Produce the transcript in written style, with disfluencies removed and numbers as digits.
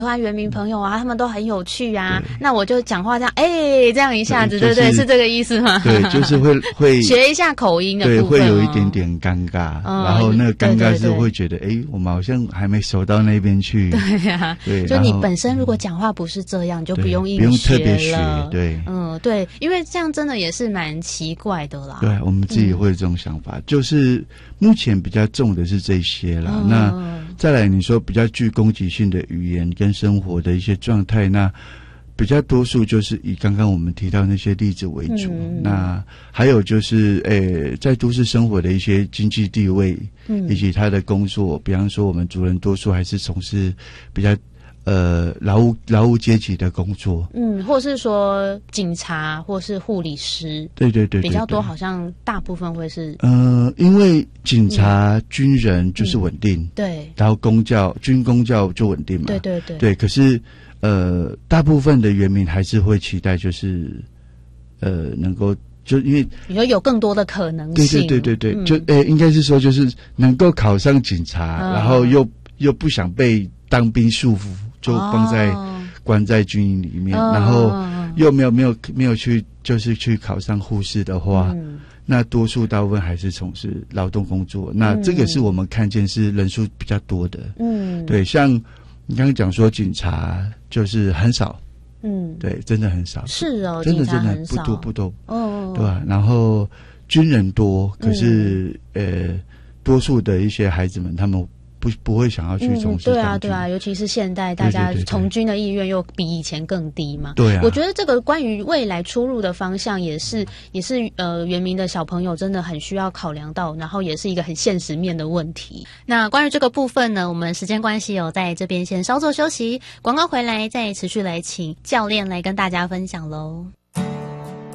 欢原民朋友啊，他们都很有趣啊，那我就讲话这样，这样一下子，对不对？是这个意思吗？ 对，就是会学一下口音的部分， 对，会有一点点尴尬，然后那个尴尬是会觉得，我们好像还没熟到那边去。 对呀，对，就你本身如果讲话不是这样，就不用硬学了， 不用特别学，对， 对，因为这样真的也是蛮奇怪的啦。 对，我们自己会有这种想法，就是目前比较重的是这些啦。那再来，你说比较具攻击性的语言跟生活的一些状态，那比较多数就是以刚刚我们提到那些例子为主。那还有就是在都市生活的一些经济地位，以及他的工作，比方说我们族人多数还是从事比较劳务阶级的工作， 或是说警察或是护理师，对，比较多，好像大部分会是因为警察、军人就是稳定， 对， 然后军公教就稳定嘛， 对， 可是大部分的原民还是会期待，就是能够。就因为你说有更多的可能性， 对，就应该是说就是能够考上警察，然后又不想被当兵束缚，就关在军营里面，然后又没有去就是去考上护士的话，那多数大部分还是从事劳动工作，那这个是我们看见是人数比较多的，对，像你刚刚讲说警察就是很少。对，真的很少， 是哦， 真的不多，对吧？然后军人多，可是多数的一些孩子们，他们不会想要去从事当军， 对啊，尤其是现代，大家从军的意愿又比以前更低嘛。 对啊， 我觉得这个关于未来出入的方向也是原民的小朋友真的很需要考量到，然后也是一个很现实面的问题。那关于这个部分呢，我们时间关系在这边先稍作休息，广告回来再持续来请教练来跟大家分享咯。